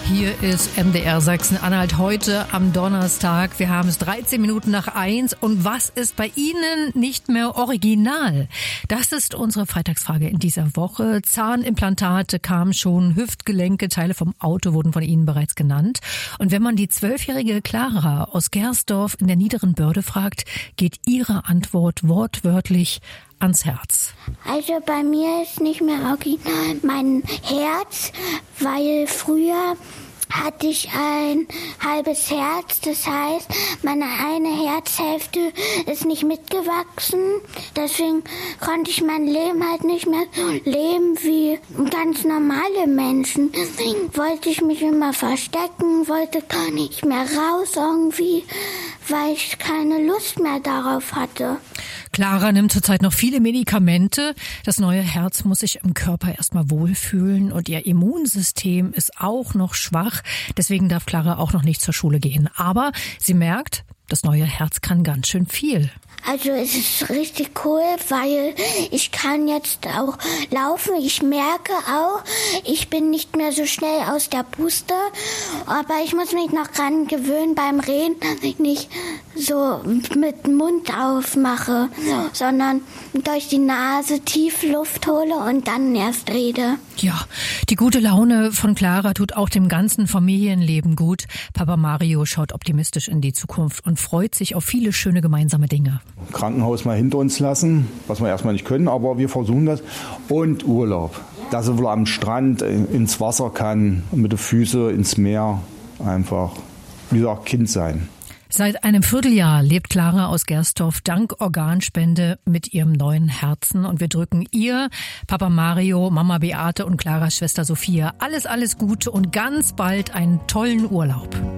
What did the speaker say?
Hier ist MDR Sachsen-Anhalt heute am Donnerstag. Wir haben es 13 Minuten nach 1. Und was ist bei Ihnen nicht mehr original? Das ist unsere Freitagsfrage in dieser Woche. Zahnimplantate kamen schon, Hüftgelenke, Teile vom Auto wurden von Ihnen bereits genannt. Und wenn man die 12-jährige Clara aus Gersdorf in der Niederen Börde fragt, geht ihre Antwort wortwörtlich ans Herz. Also bei mir ist nicht mehr original mein Herz, weil früher hatte ich ein halbes Herz, das heißt, meine eine Herzhälfte ist nicht mitgewachsen. Deswegen konnte ich mein Leben halt nicht mehr leben wie ganz normale Menschen. Deswegen wollte ich mich immer verstecken, wollte gar nicht mehr raus irgendwie, weil ich keine Lust mehr darauf hatte. Clara nimmt zurzeit noch viele Medikamente. Das neue Herz muss sich im Körper erstmal wohlfühlen und ihr Immunsystem ist auch noch schwach. Deswegen darf Clara auch noch nicht zur Schule gehen. Aber sie merkt, das neue Herz kann ganz schön viel. Also es ist richtig cool, weil ich kann jetzt auch laufen. Ich merke auch, ich bin nicht mehr so schnell aus der Puste. Aber ich muss mich noch dran gewöhnen beim Reden, dass ich nicht so mit dem Mund aufmache, sondern durch die Nase tief Luft hole und dann erst rede. Ja, die gute Laune von Clara tut auch dem ganzen Familienleben gut. Papa Mario schaut optimistisch in die Zukunft und freut sich auf viele schöne gemeinsame Dinge. Krankenhaus mal hinter uns lassen, was wir erstmal nicht können, aber wir versuchen das. Und Urlaub, dass er wohl am Strand ins Wasser kann, mit den Füßen ins Meer, einfach, wie gesagt, Kind sein. Seit einem Vierteljahr lebt Clara aus Gersdorf dank Organspende mit ihrem neuen Herzen. Und wir drücken ihr, Papa Mario, Mama Beate und Claras Schwester Sophia alles Gute und ganz bald einen tollen Urlaub.